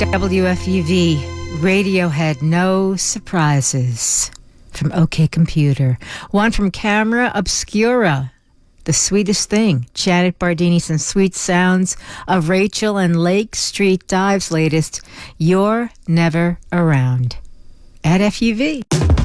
WFUV, Radiohead, No Surprises from OK Computer. One from Camera Obscura, The Sweetest Thing, Janet Bardini's and Sweet Sounds of Rachel and Lake Street Dive's latest, You're Never Around, at FUV.